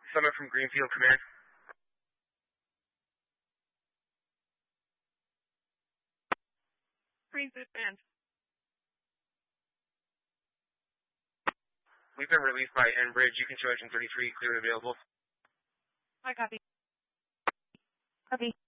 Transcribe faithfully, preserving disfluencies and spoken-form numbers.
Summit from Greenfield Command. Greenfield Command. We've been released by Enbridge. You can show engine thirty-three, clear and available. I copy. Copy.